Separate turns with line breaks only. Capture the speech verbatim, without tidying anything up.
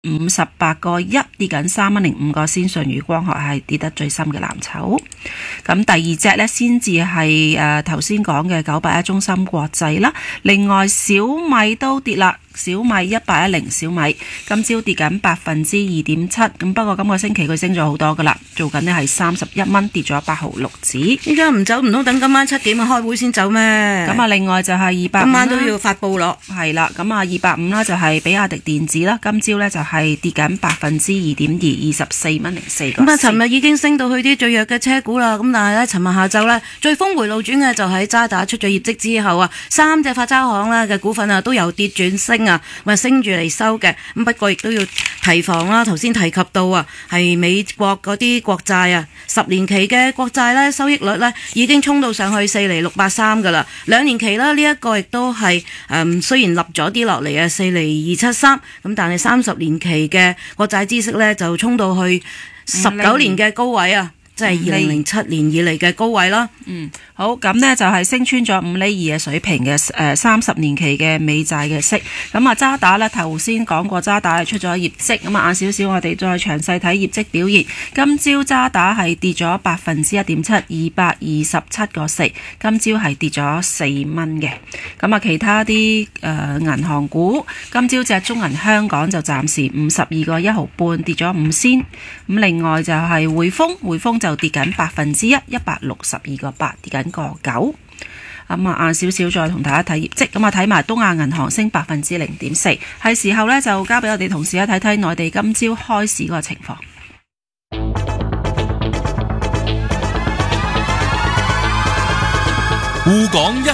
五十八個一，跌緊三蚊零五個先。舜宇光學係跌得最深嘅藍籌。咁第二隻呢，先至係誒頭先講嘅九八一中芯國際啦。另外小米都跌啦。小米一八一零小米今朝跌緊百分之二點七，咁不過今個星期佢升咗好多噶啦，做緊呢係三十一蚊，跌咗八毫六子。
依家唔走唔通等今晚七點開會先走咩？
咁啊，另外就係二百五，
今晚都要發布咯。
係啦，咁啊二百五啦就係比亞迪電子啦，今朝呢就係跌緊百分之二點二，二十四蚊零四個。
咁啊，尋日已經升到去啲最弱嘅車股啦，咁但係呢，尋日下晝呢，最峰回路轉嘅就喺渣打出咗業績之後啊，三隻發鈔行啦嘅股份啊都由跌轉升啊，咪升住嚟收嘅。咁不過亦都要提防啦，頭先提及到啊，係美國嗰啲國債啊，十年期嘅國債咧收益率咧已經衝到上去四厘六八三噶啦，兩年期啦呢一個亦都係誒雖然立咗啲落嚟啊四厘二七三，咁但係三十年期嘅國債孳息咧就衝到去十九年嘅高位啊！即係二零零七年以嚟嘅高位啦。
嗯，好，咁呢就係升穿咗五厘二嘅水平嘅誒三十年期嘅美債嘅息。咁啊渣打呢頭先講過渣打係出咗業績，咁啊晏少少我哋再詳細睇業績表現。今朝渣打係跌咗百分之一點七，二百二十七個四，今朝係跌咗四蚊嘅。咁啊其他啲誒銀行股，今朝隻中銀香港就暫時五十二個一毫半，跌咗五仙。咁另外就係匯豐，匯豐就跌緊百分之一，一百六十二個八，跌緊個九。咁啊，晏少少再同大家睇業績。咁啊，睇埋東亞銀行升百分之零點四，係時候呢，就交俾我哋同事一睇睇內地今朝開市嗰個情況。
滬港一